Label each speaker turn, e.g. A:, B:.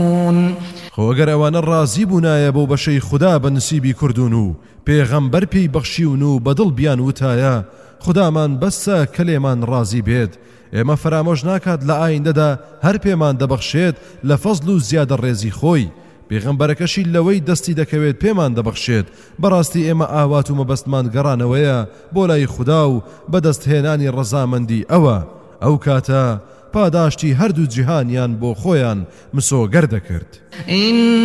A: خۆگەر ئەوانە ڕازی بوونایە بۆ بەشەی خوددا بە نسیبی کردوون و پێغەمبەر پێی بەخشیون و بەدڵ بیان وتایە خودامان بەسە کە لێمان ڕازی بێت ئێمە فرامۆژ ناکات لە ئایندەدا هەر پێمان دەبەخشێت لە فەزڵ و زیادە ڕێزی خۆی پێغەمبەرەکەشی لەوەی دەستی دەکەوێت پێمان دەبەخشێت بەڕاستی ئێمە ئاوات و مەبەستمان گەڕانەوەیە بۆ لای خوددا و بەدەستهێنانی ڕەزامەندی ئەوە ئەو کاتە پاداشتی هەردوو جیهانیان بۆ خۆیان مسۆگەر دەکرد.